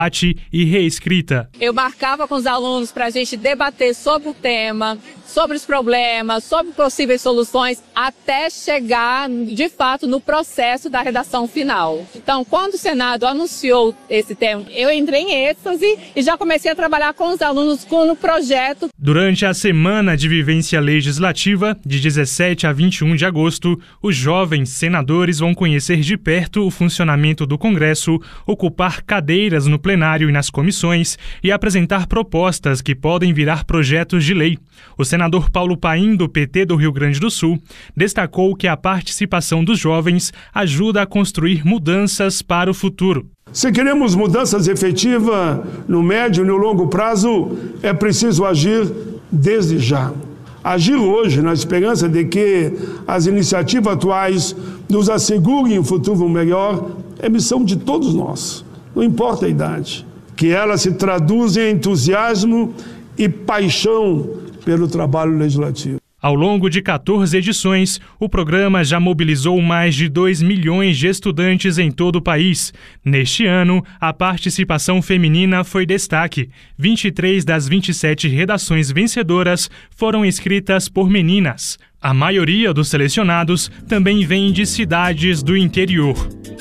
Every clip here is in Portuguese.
e reescrita. Eu marcava com os alunos para a gente debater sobre o tema, sobre os problemas, sobre possíveis soluções, até chegar, de fato, no processo da redação final. Então, quando o Senado anunciou esse tema, eu entrei em êxtase e já comecei a trabalhar com os alunos no projeto. Durante a Semana de Vivência Legislativa, de 17 a 21 de agosto, os jovens senadores vão conhecer de perto o funcionamento do Congresso, ocupar cadeiras no plenário e nas comissões e apresentar propostas que podem virar projetos de lei. O senador Paulo Paim, do PT do Rio Grande do Sul, destacou que a participação dos jovens ajuda a construir mudanças para o futuro. Se queremos mudanças efetivas no médio e no longo prazo, é preciso agir desde já. Agir hoje na esperança de que as iniciativas atuais nos assegurem um futuro melhor é missão de todos nós, não importa a idade. Que ela se traduza em entusiasmo e paixão pelo trabalho legislativo. Ao longo de 14 edições, o programa já mobilizou mais de 2 milhões de estudantes em todo o país. Neste ano, a participação feminina foi destaque. 23 das 27 redações vencedoras foram escritas por meninas. A maioria dos selecionados também vem de cidades do interior.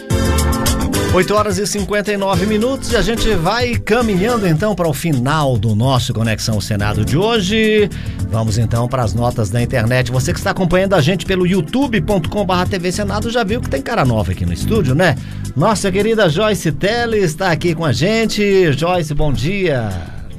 8 horas e 59 minutos e a gente vai caminhando então para o final do nosso Conexão Senado de hoje. Vamos então para as notas da internet. Você que está acompanhando a gente pelo youtube.com/TV Senado já viu que tem cara nova aqui no estúdio, né? Nossa querida Joyce Teles está aqui com a gente. Joyce, bom dia.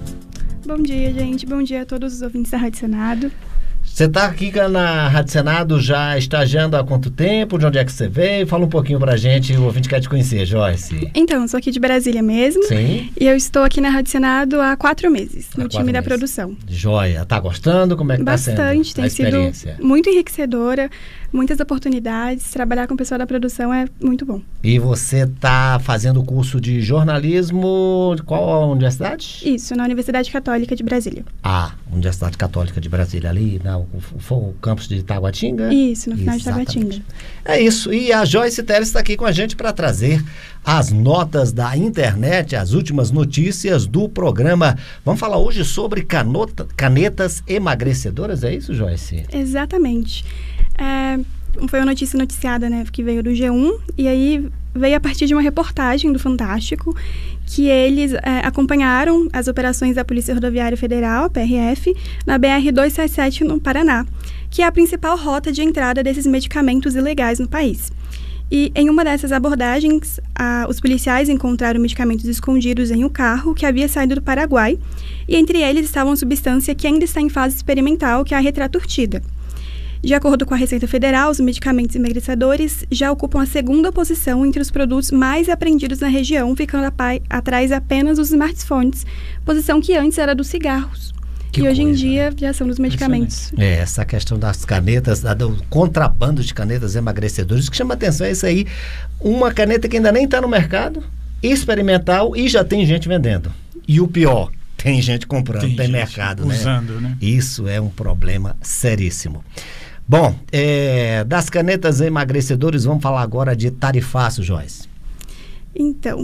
Bom dia, gente. Bom dia a todos os ouvintes da Rádio Senado. Você está aqui na Rádio Senado já estagiando há quanto tempo? De onde é que você veio? Fala um pouquinho pra gente, o ouvinte quer te conhecer, Joyce. Então, eu sou aqui de Brasília mesmo. Sim. E eu estou aqui na Rádio Senado há 4 meses, no time da produção. Joia. Tá gostando? Como é que Bastante, tá sendo tem a experiência? Sido muito enriquecedora, muitas oportunidades. Trabalhar com o pessoal da produção é muito bom. E você tá fazendo o curso de jornalismo de qual universidade? Isso, na Universidade Católica de Brasília. Ah, Universidade Católica de Brasília, ali o campus de Taguatinga? Isso, no final de Taguatinga. É isso, e a Joyce Teles está aqui com a gente para trazer as notas da internet, as últimas notícias do programa. Vamos falar hoje sobre canetas emagrecedoras, é isso, Joyce? Exatamente. Foi uma notícia noticiada, né, que veio do G1, e aí veio a partir de uma reportagem do Fantástico, que eles acompanharam as operações da Polícia Rodoviária Federal, PRF, na BR-277 no Paraná, que é a principal rota de entrada desses medicamentos ilegais no país. E em uma dessas abordagens, os policiais encontraram medicamentos escondidos em um carro que havia saído do Paraguai, e entre eles estava uma substância que ainda está em fase experimental, que é a retraturtida. De acordo com a Receita Federal, os medicamentos emagrecedores já ocupam a 2ª posição entre os produtos mais apreendidos na região, ficando atrás apenas dos smartphones, posição que antes era dos cigarros. E hoje em dia já são dos medicamentos. Essa questão das canetas, do contrabando de canetas emagrecedoras, o que chama atenção é isso aí, uma caneta que ainda nem está no mercado, experimental, e já tem gente vendendo. E o pior, tem gente comprando, tem mercado, usando, né? Isso é um problema seríssimo. Bom, das canetas emagrecedoras, vamos falar agora de tarifaço, Joyce. Então,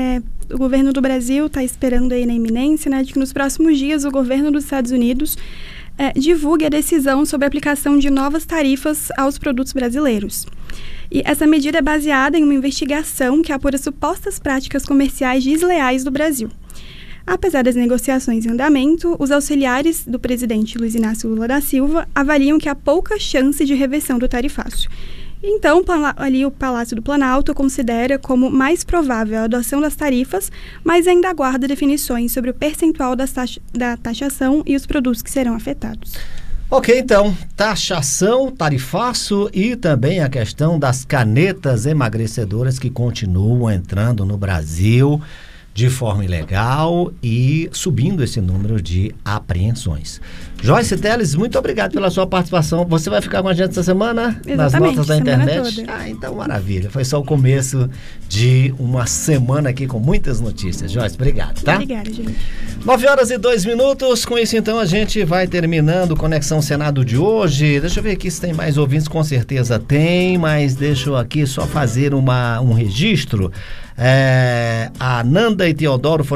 o governo do Brasil está esperando aí na iminência, né, de que nos próximos dias o governo dos Estados Unidos divulgue a decisão sobre a aplicação de novas tarifas aos produtos brasileiros. E essa medida é baseada em uma investigação que apura supostas práticas comerciais desleais do Brasil. Apesar das negociações em andamento, os auxiliares do presidente Luiz Inácio Lula da Silva avaliam que há pouca chance de reversão do tarifaço. Então, ali o Palácio do Planalto considera como mais provável a adoção das tarifas, mas ainda aguarda definições sobre o percentual da taxação e os produtos que serão afetados. Ok, então, taxação, tarifaço e também a questão das canetas emagrecedoras que continuam entrando no Brasil de forma ilegal e subindo esse número de apreensões. Joyce Teles, muito obrigado pela sua participação. Você vai ficar com a gente essa semana? Exatamente, nas notas da internet? Toda. Então maravilha. Foi só o começo de uma semana aqui com muitas notícias. Joyce, obrigado, tá? Obrigada, gente. 9 horas e 2 minutos. Com isso, então, a gente vai terminando o Conexão Senado de hoje. Deixa eu ver aqui se tem mais ouvintes. Com certeza tem, mas deixa eu aqui só fazer um registro. A Nanda e Teodoro